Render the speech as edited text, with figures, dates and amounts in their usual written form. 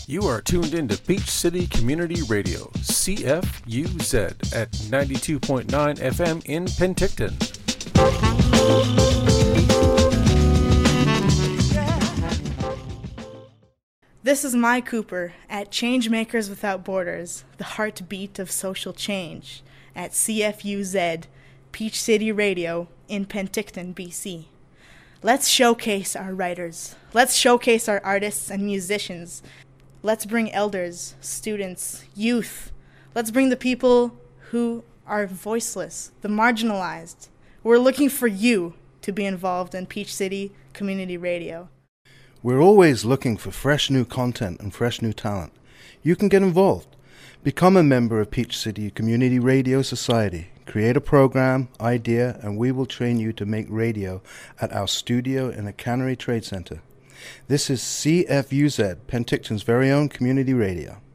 You are tuned in to Peach City Community Radio, CFUZ, at 92.9 FM in Penticton. This is Mai Cooper at Changemakers Without Borders, the heartbeat of social change, at CFUZ, Peach City Radio in Penticton, BC. Let's showcase our writers. Let's showcase our artists and musicians. Let's bring elders, students, youth. Let's bring the people who are voiceless, the marginalized. We're looking for you to be involved in Peach City Community Radio. We're always looking for fresh new content and fresh new talent. You can get involved. Become a member of Peach City Community Radio Society. Create a program, idea, and we will train you to make radio at our studio in the Cannery Trade Center. This is CFUZ, Penticton's very own community radio.